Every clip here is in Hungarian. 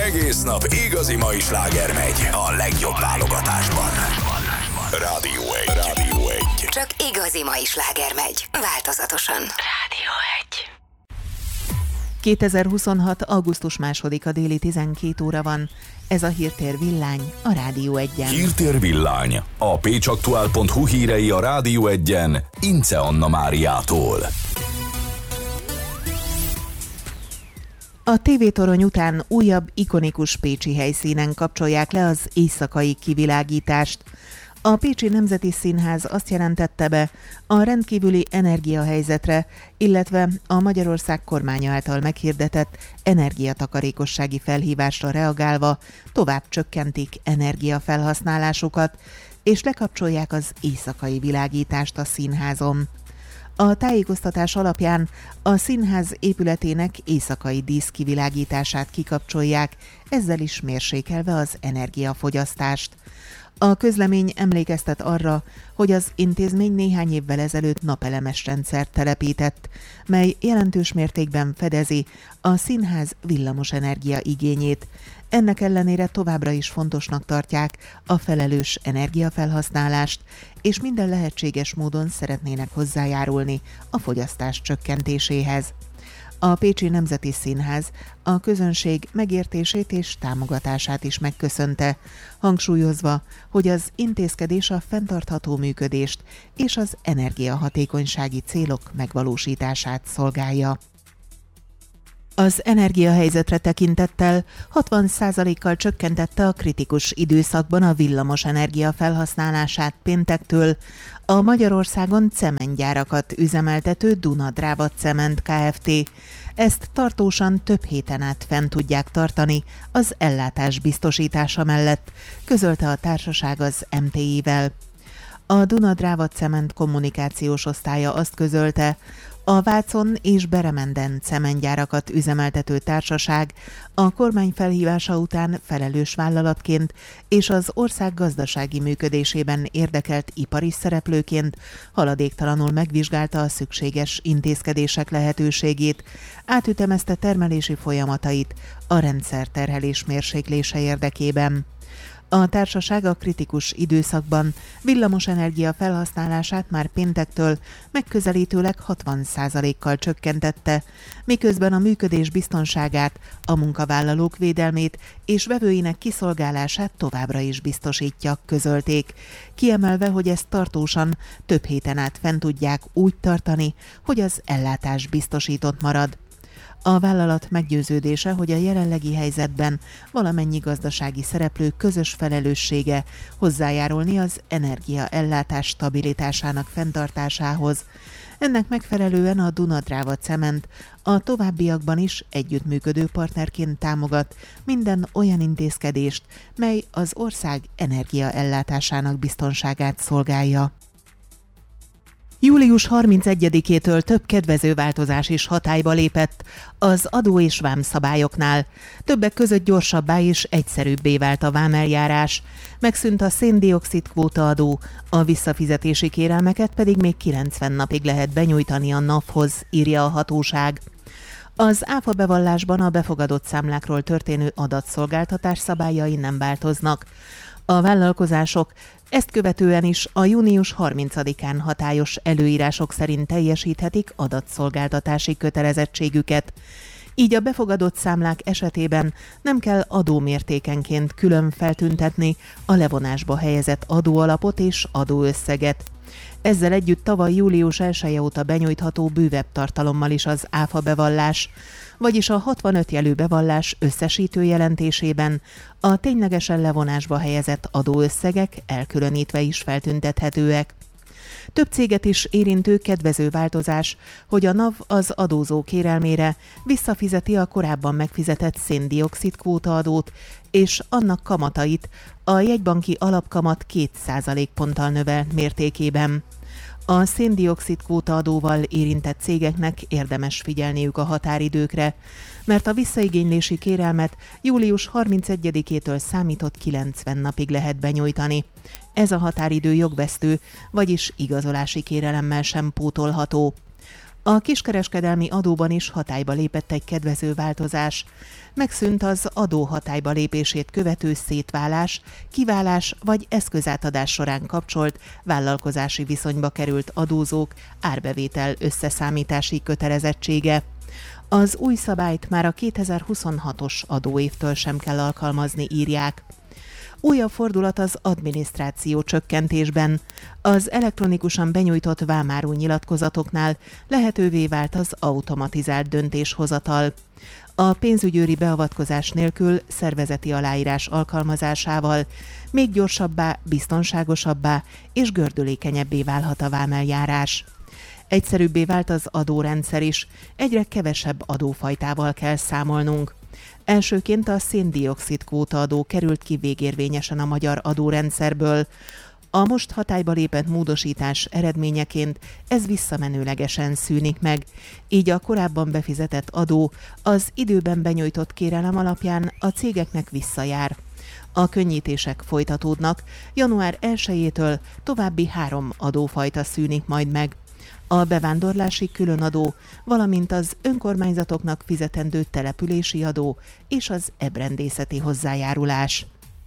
Egész nap igazi mai sláger megy a legjobb válogatásban. Rádió 1. Csak igazi mai sláger megy. Változatosan. Rádió 1. 2026. augusztus 2-a déli 12 óra van. Ez a Hírtér Villány a Rádió 1-en. Hírtér Villány. A pécsaktuál.hu hírei a Rádió 1-en Ince Anna Máriától. A tévétorony után újabb ikonikus pécsi helyszínen kapcsolják le az éjszakai kivilágítást. A Pécsi Nemzeti Színház azt jelentette be, a rendkívüli energiahelyzetre, illetve a Magyarország kormánya által meghirdetett energiatakarékossági felhívásra reagálva tovább csökkentik energiafelhasználásukat, és lekapcsolják az éjszakai világítást a színházon. A tájékoztatás alapján a színház épületének éjszakai díszkivilágítását kikapcsolják, ezzel is mérsékelve az energiafogyasztást. A közlemény emlékeztet arra, hogy az intézmény néhány évvel ezelőtt napelemes rendszert telepített, mely jelentős mértékben fedezi a színház villamosenergia igényét. Ennek ellenére továbbra is fontosnak tartják a felelős energiafelhasználást, és minden lehetséges módon szeretnének hozzájárulni a fogyasztás csökkentéséhez. A Pécsi Nemzeti Színház a közönség megértését és támogatását is megköszönte, hangsúlyozva, hogy az intézkedés a fenntartható működést és az energiahatékonysági célok megvalósítását szolgálja. Az energiahelyzetre tekintettel 60%-kal csökkentette a kritikus időszakban a villamos energia felhasználását péntektől a Magyarországon cementgyárakat üzemeltető Duna-Dráva Cement Kft. Ezt tartósan több héten át fenn tudják tartani az ellátás biztosítása mellett, közölte a társaság az MTI-vel. A Duna-Dráva Cement kommunikációs osztálya azt közölte, a Vácon és Beremenden cementgyárakat üzemeltető társaság a kormány felhívása után felelős vállalatként és az ország gazdasági működésében érdekelt ipari szereplőként haladéktalanul megvizsgálta a szükséges intézkedések lehetőségét, átütemezte termelési folyamatait a rendszerterhelés mérséklése érdekében. A társaság a kritikus időszakban villamosenergia felhasználását már péntektől megközelítőleg 60%-kal csökkentette, miközben a működés biztonságát, a munkavállalók védelmét és vevőinek kiszolgálását továbbra is biztosítja, közölték, kiemelve, hogy ezt tartósan több héten át fenn tudják úgy tartani, hogy az ellátás biztosított marad. A vállalat meggyőződése, hogy a jelenlegi helyzetben valamennyi gazdasági szereplő közös felelőssége hozzájárulni az energiaellátás stabilitásának fenntartásához. Ennek megfelelően a Duna-Dráva Cement a továbbiakban is együttműködő partnerként támogat minden olyan intézkedést, mely az ország energiaellátásának biztonságát szolgálja. Július 31-től több kedvező változás is hatályba lépett az adó- és vámszabályoknál. Többek között gyorsabbá és egyszerűbbé vált a vámeljárás. Megszűnt a szén-dioxid kvótaadó, a visszafizetési kérelmeket pedig még 90 napig lehet benyújtani a NAV-hoz, írja a hatóság. Az áfa bevallásban a befogadott számlákról történő adatszolgáltatás szabályai nem változnak. A vállalkozások ezt követően is a június 30-án hatályos előírások szerint teljesíthetik adatszolgáltatási kötelezettségüket. Így a befogadott számlák esetében nem kell adómértékenként külön feltüntetni a levonásba helyezett adóalapot és adóösszeget. Ezzel együtt tavaly július 1 óta benyújtható bővebb tartalommal is az áfa bevallás, vagyis a 65 jelű bevallás összesítő jelentésében a ténylegesen levonásba helyezett adóösszegek elkülönítve is feltüntethetőek. Több céget is érintő kedvező változás, hogy a NAV az adózó kérelmére visszafizeti a korábban megfizetett szén-dioxid kvótaadót, és annak kamatait a jegybanki alapkamat 2% ponttal növelt mértékében. A szén-dioxid kvótaadóval érintett cégeknek érdemes figyelniük a határidőkre, mert a visszaigénylési kérelmet július 31-től számított 90 napig lehet benyújtani. Ez a határidő jogvesztő, vagyis igazolási kérelemmel sem pótolható. A kiskereskedelmi adóban is hatályba lépett egy kedvező változás. Megszűnt az adó hatályba lépését követő szétválás, kiválás vagy eszközátadás során kapcsolt vállalkozási viszonyba került adózók árbevétel összeszámítási kötelezettsége. Az új szabályt már a 2026-os adóévtől sem kell alkalmazni, írják. Újabb fordulat az adminisztráció csökkentésben. Az elektronikusan benyújtott vámárú nyilatkozatoknál lehetővé vált az automatizált döntéshozatal. A pénzügyőri beavatkozás nélkül szervezeti aláírás alkalmazásával még gyorsabbá, biztonságosabbá és gördülékenyebbé válhat a vámeljárás. Egyszerűbbé vált az adórendszer is, egyre kevesebb adófajtával kell számolnunk. Elsőként a szén-dioxid kvótaadó került ki végérvényesen a magyar adórendszerből. A most hatályba lépett módosítás eredményeként ez visszamenőlegesen szűnik meg, így a korábban befizetett adó az időben benyújtott kérelem alapján a cégeknek visszajár. A könnyítések folytatódnak, január 1-től további 3 adófajta szűnik majd meg. A bevándorlási különadó, valamint az önkormányzatoknak fizetendő települési adó és az ebrendészeti hozzájárulás.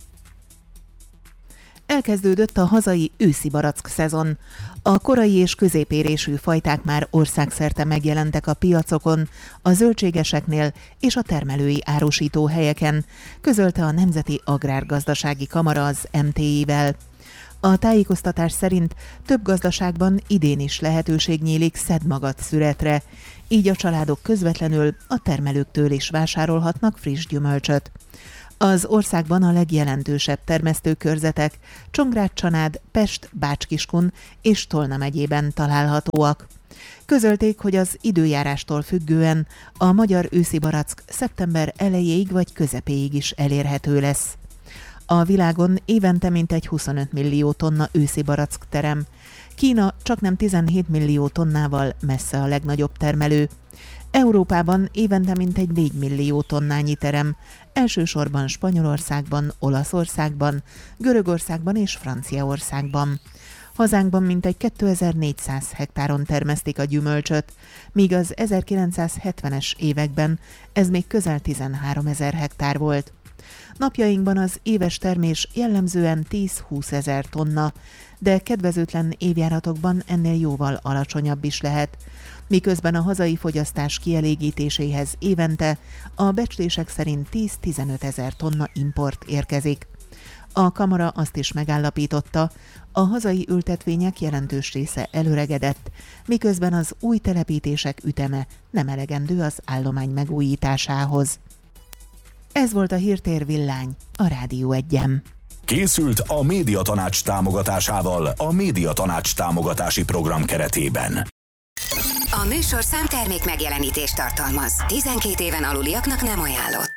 Elkezdődött a hazai őszi barack szezon. A korai és középérésű fajták már országszerte megjelentek a piacokon, a zöldségeseknél és a termelői árusító helyeken, közölte a Nemzeti Agrárgazdasági Kamara az MTI-vel. A tájékoztatás szerint több gazdaságban idén is lehetőség nyílik szedmagat szüretre, így a családok közvetlenül a termelőktől is vásárolhatnak friss gyümölcsöt. Az országban a legjelentősebb termesztőkörzetek Csongrád-Csanád, Pest, Bács-Kiskun és Tolna megyében találhatóak. Közölték, hogy az időjárástól függően a magyar őszi barack szeptember elejéig vagy közepéig is elérhető lesz. A világon évente mintegy 25 millió tonna őszi barack terem. Kína csaknem 17 millió tonnával messze a legnagyobb termelő. Európában évente mintegy 4 millió tonnányi terem, elsősorban Spanyolországban, Olaszországban, Görögországban és Franciaországban. Hazánkban mintegy 2400 hektáron termesztik a gyümölcsöt, míg az 1970-es években ez még közel 13 000 hektár volt. Napjainkban az éves termés jellemzően 10-20 ezer tonna, de kedvezőtlen évjáratokban ennél jóval alacsonyabb is lehet, miközben a hazai fogyasztás kielégítéséhez évente a becslések szerint 10-15 ezer tonna import érkezik. A kamara azt is megállapította, a hazai ültetvények jelentős része előregedett, miközben az új telepítések üteme nem elegendő az állomány megújításához. Ez volt a Hírtér Villány, a Rádió 1-en. Készült a Médiatanács támogatásával a Médiatanács támogatási program keretében. A műsorszám termék megjelenítést tartalmaz. 12 éven aluliaknak nem ajánlott.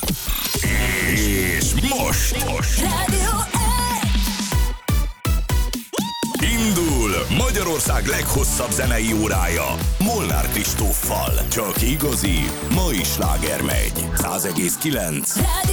És most Rádió 1! indul Magyarország leghosszabb zenei órája Molnár Kristóffal. Csak igazi mai sláger megy. 100,9.